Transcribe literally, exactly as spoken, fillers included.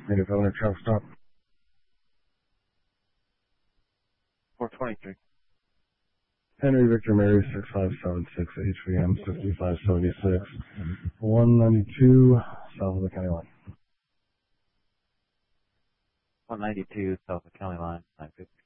Native owner, travel stop. four twenty-three. Henry Victor Mary six five seven six H V M fifty-five seventy-six. one ninety-two south of the county line. one ninety-two south of county line, nine fifty.